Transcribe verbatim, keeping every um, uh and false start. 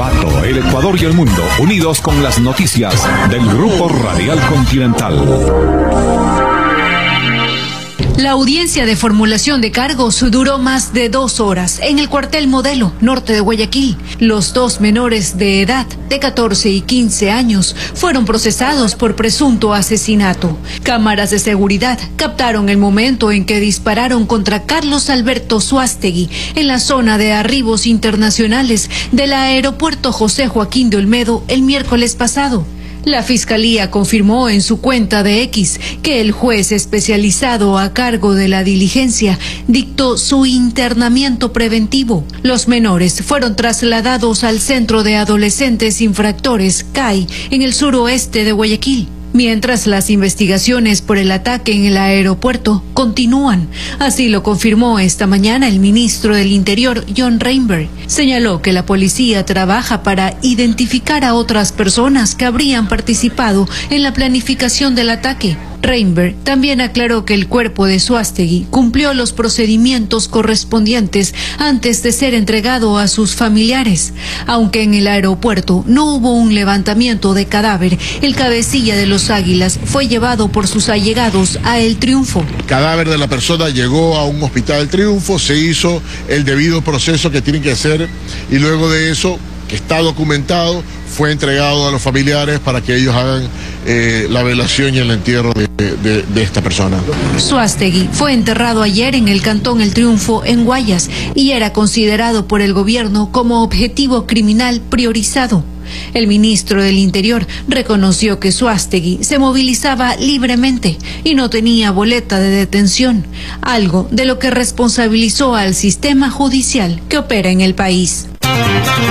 Ambato, el Ecuador y el mundo, unidos con las noticias del Grupo Radial Continental. La audiencia de formulación de cargos duró más de dos horas en el cuartel Modelo, norte de Guayaquil. Los dos menores de edad, de catorce y quince años, fueron procesados por presunto asesinato. Cámaras de seguridad captaron el momento en que dispararon contra Carlos Alberto Suástegui en la zona de arribos internacionales del aeropuerto José Joaquín de Olmedo el miércoles pasado. La Fiscalía confirmó en su cuenta de X que el juez especializado a cargo de la diligencia dictó su internamiento preventivo. Los menores fueron trasladados al Centro de Adolescentes Infractores, C A I, en el suroeste de Guayaquil. Mientras las investigaciones por el ataque en el aeropuerto continúan. Así lo confirmó esta mañana el ministro del Interior, John Reinberg. Señaló que la policía trabaja para identificar a otras personas que habrían participado en la planificación del ataque. Reinberg también aclaró que el cuerpo de Suástegui cumplió los procedimientos correspondientes antes de ser entregado a sus familiares. Aunque en el aeropuerto no hubo un levantamiento de cadáver, el cabecilla de los Águilas fue llevado por sus allegados a El Triunfo. El cadáver de la persona llegó a un hospital El Triunfo, se hizo el debido proceso que tienen que hacer y luego de eso, que está documentado, fue entregado a los familiares para que ellos hagan eh, la velación y el entierro de, de, de esta persona. Suástegui fue enterrado ayer en el cantón El Triunfo, en Guayas, y era considerado por el gobierno como objetivo criminal priorizado. El ministro del Interior reconoció que Suástegui se movilizaba libremente y no tenía boleta de detención, algo de lo que responsabilizó al sistema judicial que opera en el país.